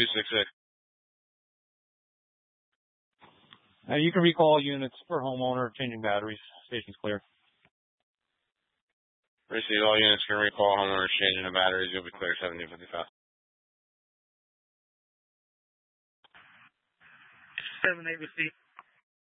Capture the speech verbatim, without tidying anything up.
two six six. Uh, you can recall units for homeowner, changing batteries. Station's clear. Receive all units can recall homeowners changing the batteries. You'll be clear seventeen fifty-five. seven eight receive.